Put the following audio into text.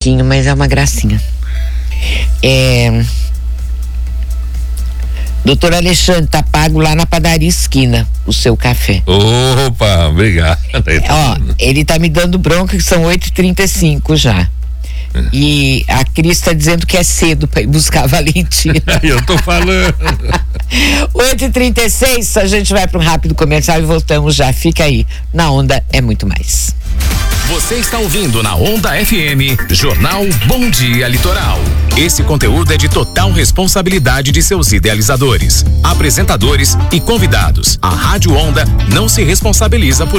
pouquinho, mas é uma gracinha. Doutor Alexandre, tá pago lá na padaria esquina o seu café. Opa, obrigado. Ele tá me dando bronca que são 8h35 já. E a Cris tá dizendo que é cedo pra ir buscar a Valentina. Eu tô falando. 8h36, a gente vai para um rápido comercial e voltamos já. Fica aí, na Onda é muito mais. Você está ouvindo na Onda FM, Jornal Bom Dia Litoral. Esse conteúdo é de total responsabilidade de seus idealizadores, apresentadores e convidados. A Rádio Onda não se responsabiliza por